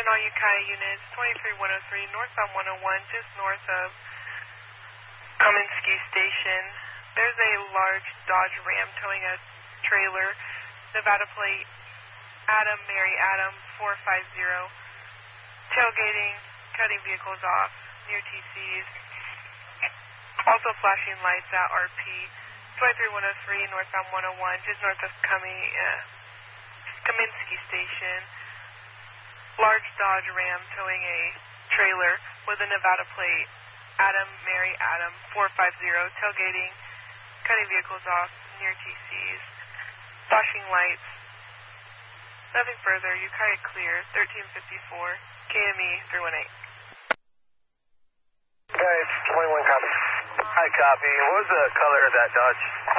Attention all Ukiah units, 23103, northbound 101, just north of Kaminsky Station. There's a large Dodge Ram towing a trailer, Nevada plate, Adam, Mary, Adam, 450. Tailgating, cutting vehicles off near TC's. Also flashing lights at RP 23103, northbound 101, just north of Kaminsky Station. Large Dodge Ram towing a trailer with a Nevada plate, Adam, Mary, Adam, 450. Tailgating, cutting vehicles off near TC's. Flashing lights. Nothing further. Ukiah clear. 1354. KME 318. Okay, 21 copy. Hi, copy. What was the color of that Dodge?